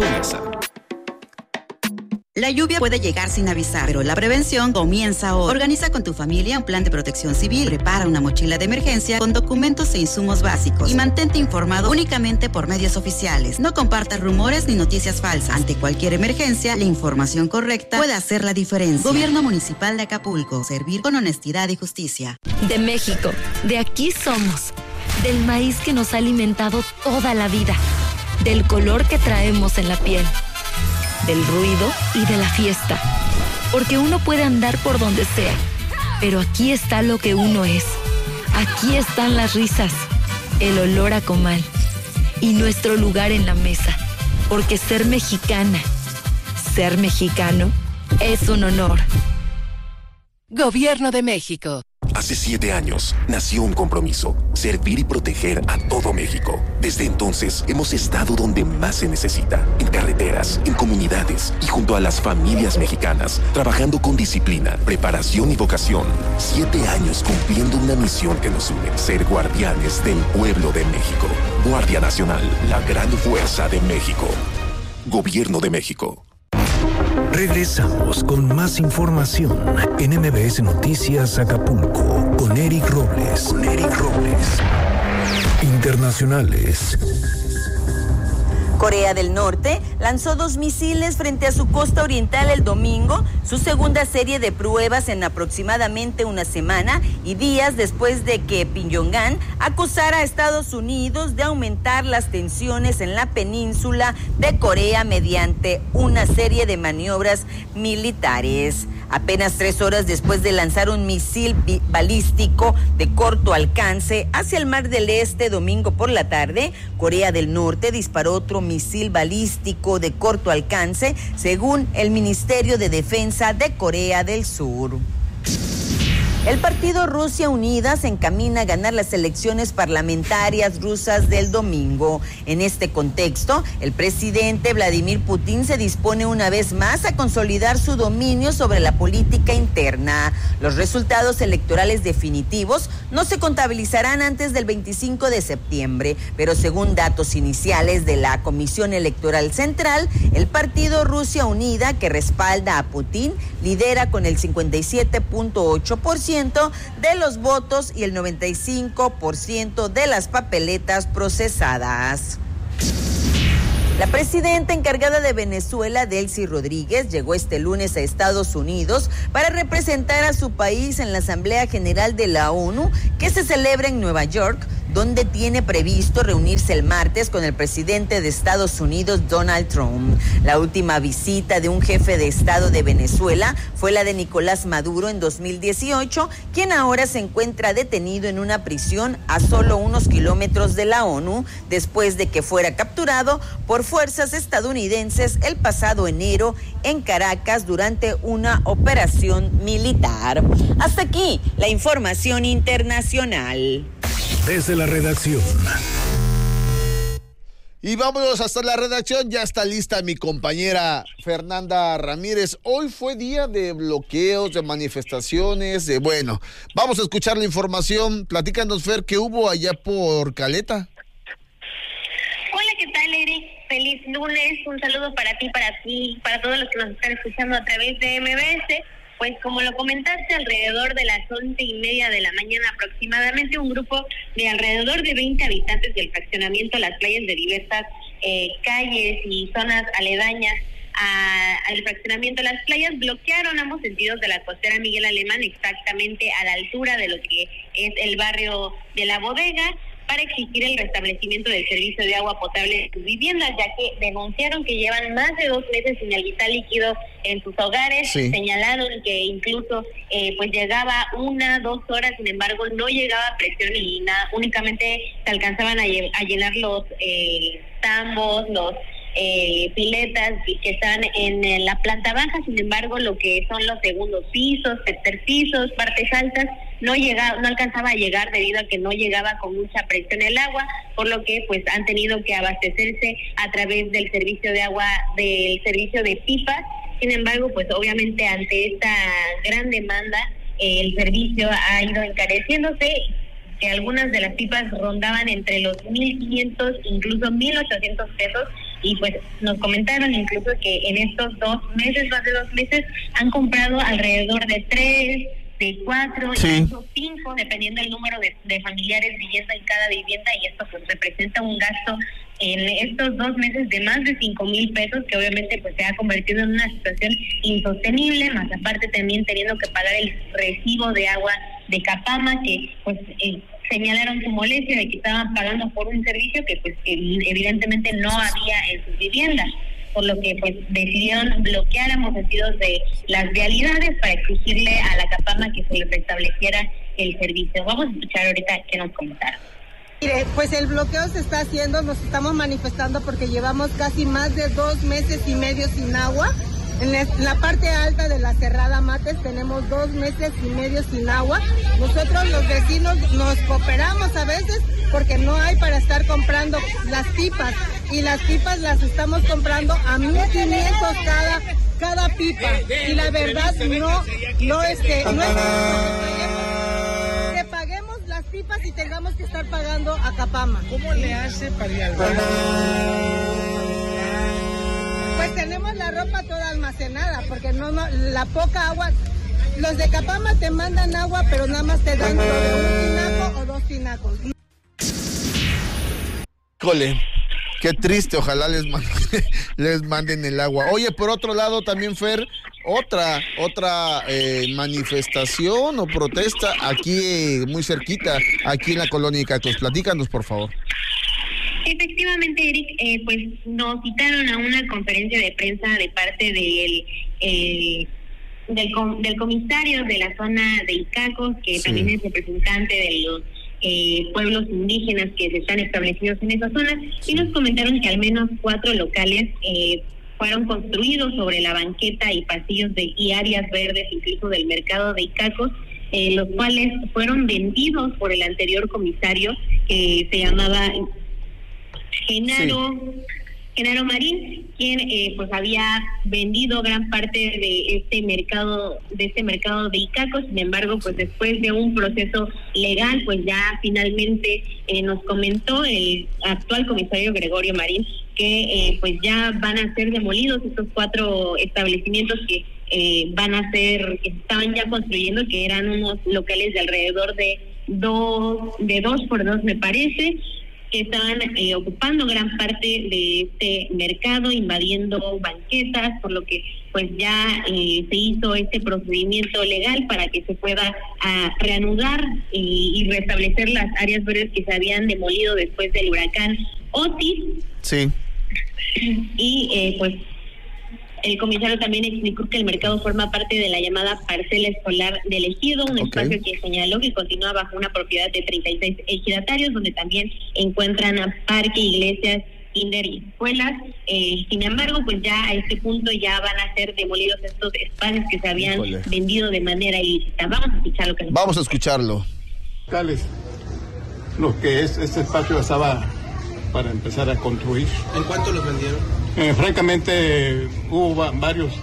tu mesa. La lluvia puede llegar sin avisar, pero la prevención comienza hoy. Organiza con tu familia un plan de protección civil, prepara una mochila de emergencia con documentos e insumos básicos y mantente informado únicamente por medios oficiales. No compartas rumores ni noticias falsas. Ante cualquier emergencia, la información correcta puede hacer la diferencia. Gobierno Municipal de Acapulco. Servir con honestidad y justicia. De México, de aquí somos. Del maíz que nos ha alimentado toda la vida. Del color que traemos en la piel. Del ruido y de la fiesta. Porque uno puede andar por donde sea, pero aquí está lo que uno es. Aquí están las risas, el olor a comal y nuestro lugar en la mesa. Porque ser mexicana, ser mexicano, es un honor. Gobierno de México. Hace 7 años nació un compromiso: servir y proteger a todo México. Desde entonces hemos estado donde más se necesita, en carreteras, en comunidades y junto a las familias mexicanas, trabajando con disciplina, preparación y vocación. 7 años cumpliendo una misión que nos une: ser guardianes del pueblo de México. Guardia Nacional, la gran fuerza de México. Gobierno de México. Regresamos con más información en MBS Noticias Acapulco con Eric Robles. Internacionales. Corea del Norte lanzó 2 misiles frente a su costa oriental el domingo, su segunda serie de pruebas en aproximadamente una semana y días después de que Pyongyang acusara a Estados Unidos de aumentar las tensiones en la península de Corea mediante una serie de maniobras militares. Apenas 3 horas después de lanzar un misil balístico de corto alcance hacia el Mar del Este domingo por la tarde, Corea del Norte disparó otro misil balístico de corto alcance, según el Ministerio de Defensa de Corea del Sur. El partido Rusia Unida se encamina a ganar las elecciones parlamentarias rusas del domingo. En este contexto, el presidente Vladimir Putin se dispone una vez más a consolidar su dominio sobre la política interna. Los resultados electorales definitivos no se contabilizarán antes del 25 de septiembre, pero según datos iniciales de la Comisión Electoral Central, el partido Rusia Unida, que respalda a Putin, lidera con el 57.8% de los votos y el 95% de las papeletas procesadas. La presidenta encargada de Venezuela, Delcy Rodríguez, llegó este lunes a Estados Unidos para representar a su país en la Asamblea General de la ONU, que se celebra en Nueva York, donde tiene previsto reunirse el martes con el presidente de Estados Unidos, Donald Trump. La última visita de un jefe de Estado de Venezuela fue la de Nicolás Maduro en 2018, quien ahora se encuentra detenido en una prisión a solo unos kilómetros de la ONU, después de que fuera capturado por fuerzas estadounidenses el pasado enero en Caracas durante una operación militar. Hasta aquí la información internacional. Desde la redacción. Y vámonos hasta la redacción, ya está lista mi compañera Fernanda Ramírez. Hoy fue día de bloqueos, de manifestaciones, vamos a escuchar la información. Platícanos, Fer, ¿qué hubo allá por Caleta? Hola, ¿qué tal, Eric? Feliz lunes, un saludo para ti, para todos los que nos están escuchando a través de MBS. Pues como lo comentaste, alrededor de las 11:30 de la mañana aproximadamente, un grupo de alrededor de 20 habitantes del fraccionamiento Las Playas de diversas calles y zonas aledañas al fraccionamiento Las Playas bloquearon ambos sentidos de la costera Miguel Alemán, exactamente a la altura de lo que es el barrio de La Bodega, para exigir el restablecimiento del servicio de agua potable en sus viviendas, ya que denunciaron que llevan más de 2 meses sin el vital líquido en sus hogares. Sí. Señalaron que incluso pues llegaba 1-2 horas, sin embargo no llegaba presión y nada, únicamente se alcanzaban a llenar los tambos, los piletas que están en la planta baja. Sin embargo, lo que son los segundos pisos, tercer pisos, partes altas, no alcanzaba a llegar debido a que no llegaba con mucha presión el agua, por lo que pues han tenido que abastecerse a través del servicio de agua, del servicio de pipas. Sin embargo, pues obviamente ante esta gran demanda, el servicio ha ido encareciéndose, que algunas de las pipas rondaban entre los 1,500, incluso 1,800 pesos, y pues nos comentaron incluso que en estos más de 2 meses, han comprado alrededor de 3, de 4, incluso 5, dependiendo del número de familiares viviendo en cada vivienda, y esto pues representa un gasto en estos 2 meses de más de 5,000 pesos, que obviamente pues se ha convertido en una situación insostenible, más aparte también teniendo que pagar el recibo de agua de Capama, que pues señalaron su molestia de que estaban pagando por un servicio que pues evidentemente no había en sus viviendas, por lo que pues decidieron bloquear ambos sentidos de las vialidades para exigirle a la Capama que se les restableciera el servicio. Vamos a escuchar ahorita qué nos comentaron. Mire, pues el bloqueo se está haciendo, nos estamos manifestando porque llevamos casi más de 2 meses y medio sin agua. En la parte alta de la Cerrada Mates tenemos 2 meses y medio sin agua. Nosotros los vecinos nos cooperamos a veces porque no hay para estar comprando las pipas, y las pipas las estamos comprando a 1,500 cada pipa, y la verdad no es que paguemos las pipas y tengamos que estar pagando a Capama. ¿Cómo le hace para ir al baño? Pues tenemos la ropa toda almacenada, porque no la poca agua, los de Capama te mandan agua, pero nada más te dan de un tinaco o 2 tinacos. Híjole, qué triste, ojalá les manden el agua. Oye, por otro lado también, Fer, otra manifestación o protesta aquí muy cerquita, aquí en la colonia Icacos. Platícanos, por favor. Efectivamente, Eric, pues nos citaron a una conferencia de prensa de parte del comisario de la zona de Icacos, que también es representante de los pueblos indígenas que se están establecidos en esa zona, y nos comentaron que al menos 4 locales fueron construidos sobre la banqueta y pasillos y áreas verdes, incluso del mercado de Icacos, los cuales fueron vendidos por el anterior comisario, que se llamaba Genaro Marín, quien pues había vendido gran parte de este mercado de Icacos. Sin embargo, pues después de un proceso legal, pues ya finalmente nos comentó el actual comisario Gregorio Marín que pues ya van a ser demolidos estos 4 establecimientos que que estaban ya construyendo, que eran unos locales de alrededor de 2 por 2 me parece, que estaban ocupando gran parte de este mercado, invadiendo banquetas, por lo que pues ya se hizo este procedimiento legal para que se pueda reanudar y restablecer las áreas verdes que se habían demolido después del huracán Otis. Sí. Y pues el comisario también explicó que el mercado forma parte de la llamada parcela escolar del ejido, un espacio que señaló que continúa bajo una propiedad de 36 ejidatarios, donde también encuentran a parque, iglesias, kinder y escuelas. Sin embargo, pues ya a este punto ya van a ser demolidos estos espacios que se habían vendido de manera ilícita. Vamos a escuchar lo que nos Vamos a escucharlo. Lo que es este espacio estaba para empezar a construir. ¿En cuánto los vendieron? Francamente hubo varios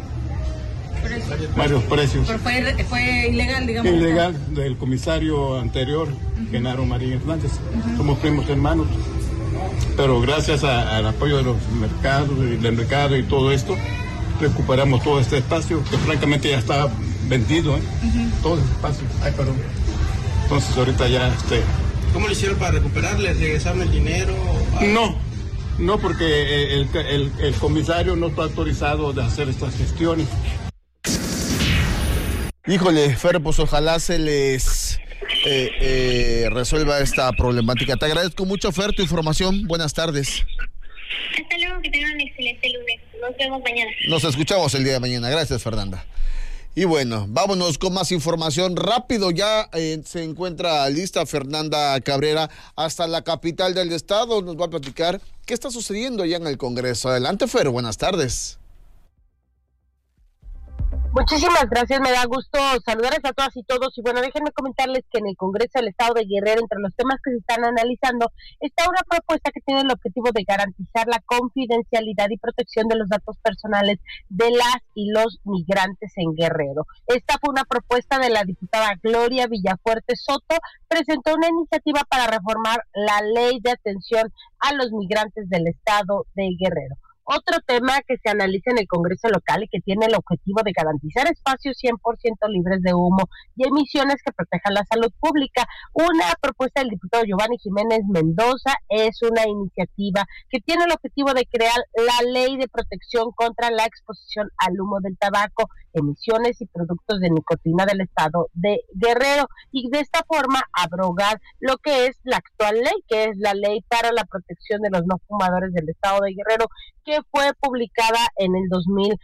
precios. Pero fue ilegal, digamos. Ilegal, del comisario anterior, Genaro Marín Hernández. Somos primos hermanos. Pero gracias al apoyo de los mercados, del mercado y todo esto, recuperamos todo este espacio, que francamente ya está vendido, todo ese espacio. Ay, perdón. Entonces ahorita ya ¿Cómo lo hicieron para recuperarle? ¿Regresaron el dinero? No, porque el comisario no está autorizado de hacer estas gestiones. Híjole, Fer, pues ojalá se les resuelva esta problemática. Te agradezco mucho, Fer, tu información. Buenas tardes. Hasta luego, que tengan un excelente lunes. Nos vemos mañana. Nos escuchamos el día de mañana. Gracias, Fernanda. Y bueno, vámonos con más información rápido. Ya se encuentra lista Fernanda Cabrera hasta la capital del estado. Nos va a platicar qué está sucediendo allá en el Congreso. Adelante, Fer, buenas tardes. Muchísimas gracias, me da gusto saludarles a todas y todos. Y bueno, déjenme comentarles que en el Congreso del Estado de Guerrero, entre los temas que se están analizando, está una propuesta que tiene el objetivo de garantizar la confidencialidad y protección de los datos personales de las y los migrantes en Guerrero. Esta fue una propuesta de la diputada Gloria Villafuerte Soto, presentó una iniciativa para reformar la ley de atención a los migrantes del Estado de Guerrero. Otro tema que se analiza en el Congreso local y que tiene el objetivo de garantizar espacios 100% libres de humo y emisiones que protejan la salud pública. Una propuesta del diputado Giovanni Jiménez Mendoza es una iniciativa que tiene el objetivo de crear la ley de protección contra la exposición al humo del tabaco, emisiones y productos de nicotina del Estado de Guerrero, y de esta forma abrogar lo que es la actual ley, que es la ley para la protección de los no fumadores del Estado de Guerrero, que fue publicada en el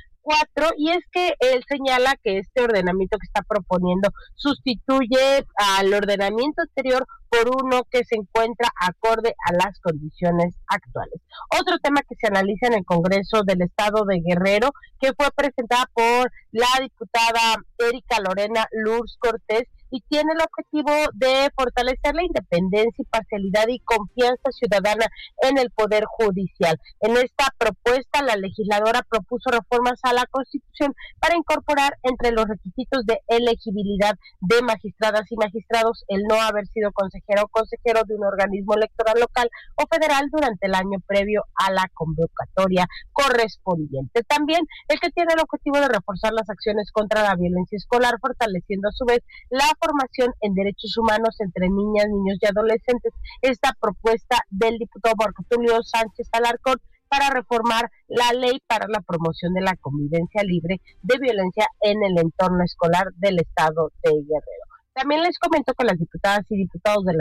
2004, y es que él señala que este ordenamiento que está proponiendo sustituye al ordenamiento anterior por uno que se encuentra acorde a las condiciones actuales. Otro tema que se analiza en el Congreso del Estado de Guerrero, que fue presentada por la diputada Erika Lorena Lurs Cortés, y tiene el objetivo de fortalecer la independencia y parcialidad y confianza ciudadana en el Poder Judicial. En esta propuesta, la legisladora propuso reformas a la Constitución para incorporar entre los requisitos de elegibilidad de magistradas y magistrados el no haber sido consejero o consejero de un organismo electoral local o federal durante el año previo a la convocatoria correspondiente. También el que tiene el objetivo de reforzar las acciones contra la violencia escolar, fortaleciendo a su vez la formación en derechos humanos entre niñas, niños y adolescentes. Esta propuesta del diputado Marco Tulio Sánchez Alarcón para reformar la ley para la promoción de la convivencia libre de violencia en el entorno escolar del Estado de Guerrero. También les comento que las diputadas y diputados de la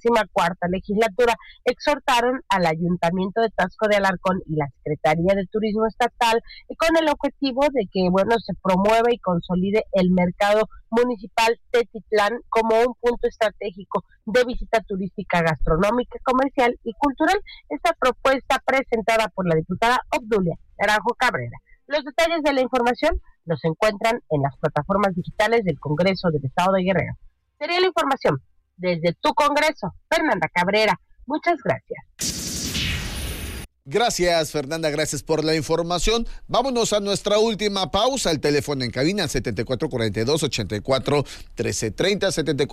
64ª legislatura exhortaron al Ayuntamiento de Taxco de Alarcón y la Secretaría de Turismo Estatal con el objetivo de que, se promueva y consolide el mercado municipal Tetitlán como un punto estratégico de visita turística, gastronómica, comercial y cultural. Esta propuesta presentada por la diputada Obdulia Naranjo Cabrera. Los detalles de la información los encuentran en las plataformas digitales del Congreso del Estado de Guerrero. Sería la información desde tu Congreso. Fernanda Cabrera, muchas gracias. Gracias, Fernanda, gracias por la información. Vámonos a nuestra última pausa. El teléfono en cabina 7442-84-1330,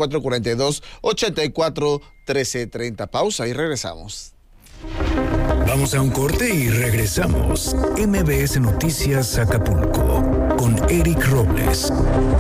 7442-84-1330. Pausa y regresamos. Vamos a un corte y regresamos. MBS Noticias Acapulco con Eric Robles.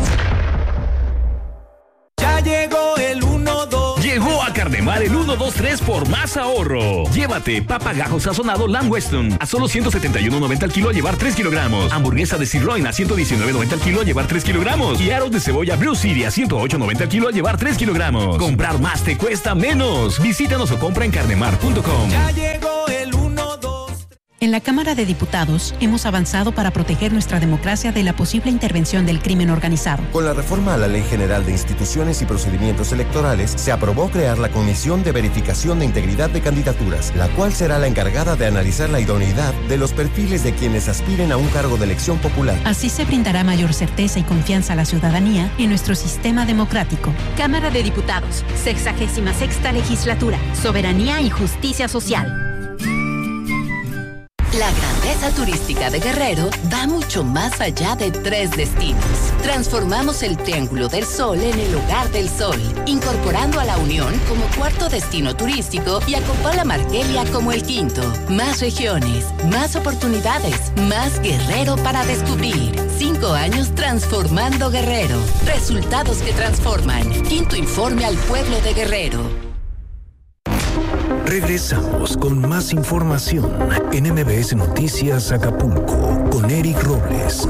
Ya llegó el 1-2. Llegó a Carnemar el 1-2-3 por más ahorro. Llévate papa gajo sazonado Lamb Weston a solo $171.90 al kilo a llevar 3 kilogramos. Hamburguesa de sirloin a $119.90 al kilo a llevar 3 kilogramos. Y aros de cebolla Blue City a $108.90 al kilo a llevar 3 kilogramos. Comprar más te cuesta menos. Visítanos o compra en carnemar.com. Ya llegó el 1-2. En la Cámara de Diputados hemos avanzado para proteger nuestra democracia de la posible intervención del crimen organizado. Con la reforma a la Ley General de Instituciones y Procedimientos Electorales, se aprobó crear la Comisión de Verificación de Integridad de Candidaturas, la cual será la encargada de analizar la idoneidad de los perfiles de quienes aspiren a un cargo de elección popular. Así se brindará mayor certeza y confianza a la ciudadanía en nuestro sistema democrático. Cámara de Diputados, 66ª Legislatura, Soberanía y Justicia Social. La grandeza turística de Guerrero va mucho más allá de 3 destinos. Transformamos el Triángulo del Sol en el Hogar del Sol, incorporando a La Unión como 4º destino turístico y a Copala Margelia como el 5º. Más regiones, más oportunidades, más Guerrero para descubrir. 5 años transformando Guerrero. Resultados que transforman. 5º informe al pueblo de Guerrero. Regresamos con más información en MBS Noticias Acapulco con Eric Robles.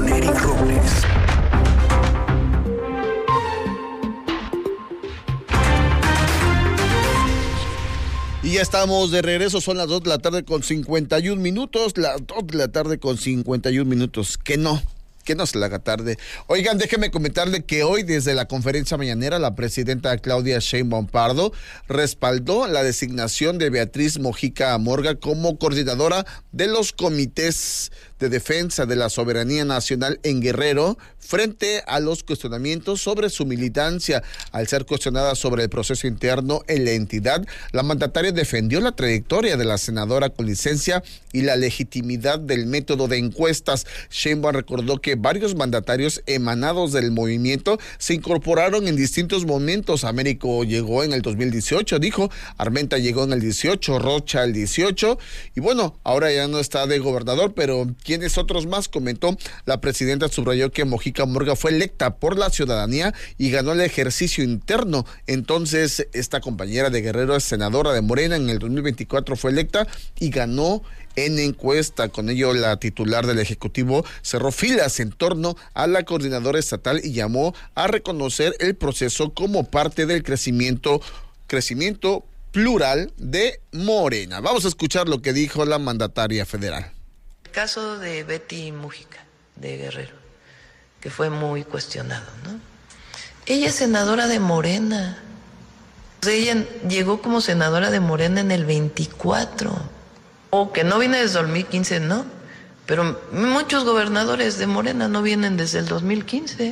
Y ya estamos de regreso, son las 2 de la tarde con 51 minutos, las 2 de la tarde con 51 minutos. Que que no se le haga tarde. Oigan, déjenme comentarle que hoy desde la conferencia mañanera la presidenta Claudia Sheinbaum Pardo respaldó la designación de Beatriz Mojica Amorga como coordinadora de los comités de defensa de la soberanía nacional en Guerrero frente a los cuestionamientos sobre su militancia. Al ser cuestionada sobre el proceso interno en la entidad, la mandataria defendió la trayectoria de la senadora con licencia y la legitimidad del método de encuestas. Sheinbaum recordó que varios mandatarios emanados del movimiento se incorporaron en distintos momentos. Américo llegó en el 2018, dijo, Armenta llegó en el 18, Rocha el 18, y bueno, ahora ya no está de gobernador, pero ¿quiénes otros más? Comentó. La presidenta subrayó que Mojica Amorga fue electa por la ciudadanía y ganó el ejercicio interno. Entonces, esta compañera de Guerrero es senadora de Morena, en el 2024 fue electa y ganó en encuesta. Con ello, la titular del Ejecutivo cerró filas en torno a la coordinadora estatal y llamó a reconocer el proceso como parte del crecimiento plural de Morena. Vamos a escuchar lo que dijo la mandataria federal. El caso de Betty Mujica, de Guerrero, que fue muy cuestionado, ¿no? Ella es senadora de Morena. Ella llegó como senadora de Morena en el 24. O que no viene desde el 2015, no. Pero muchos gobernadores de Morena no vienen desde el 2015.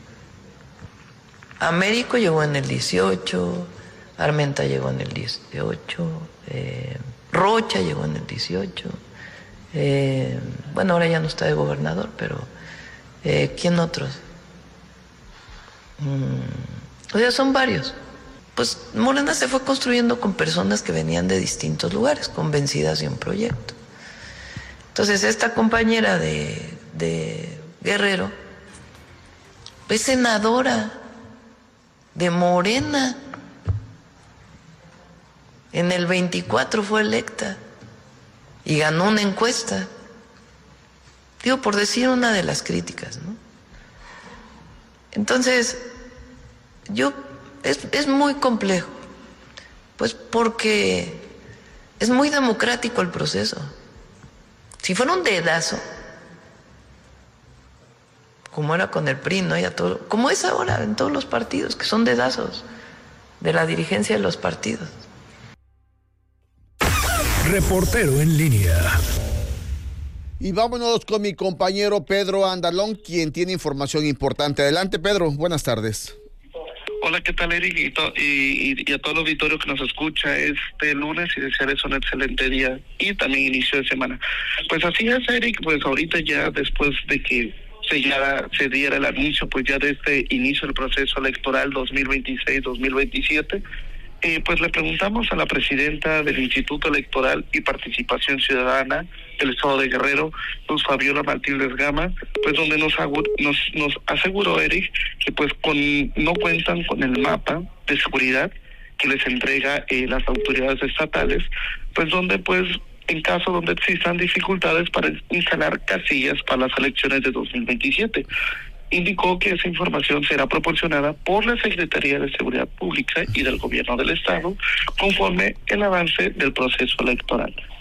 Américo llegó en el 18, Armenta llegó en el 18, Rocha llegó en el 18. Bueno, ahora ya no está de gobernador, pero ¿quién otros? O sea, son varios. Pues Morena se fue construyendo con personas que venían de distintos lugares, convencidas de un proyecto. Entonces, esta compañera de Guerrero es senadora de Morena. En el 24 fue electa y ganó una encuesta. Digo, por decir una de las críticas, ¿no? Entonces, es muy complejo, pues porque es muy democrático el proceso. Si fuera un dedazo, como era con el PRI, ¿no? Como es ahora en todos los partidos, que son dedazos de la dirigencia de los partidos. Reportero en línea. Y vámonos con mi compañero Pedro Andalón, quien tiene información importante. Adelante, Pedro. Buenas tardes. Hola, ¿qué tal, Eric? Y a todo el auditorio que nos escucha este lunes, y desearles un excelente día y también inicio de semana. Pues así es, Eric, pues ahorita ya después de que se diera el anuncio, pues ya de este inicio del proceso electoral 2026-2027, pues le preguntamos a la presidenta del Instituto Electoral y Participación Ciudadana del Estado de Guerrero, Luz Fabiola Martínez Gama, pues donde nos aseguró, Eric, que pues no cuentan con el mapa de seguridad que les entrega las autoridades estatales, pues donde pues en caso donde existan dificultades para instalar casillas para las elecciones de 2027. Indicó que esa información será proporcionada por la Secretaría de Seguridad Pública y del Gobierno del Estado conforme el avance del proceso electoral.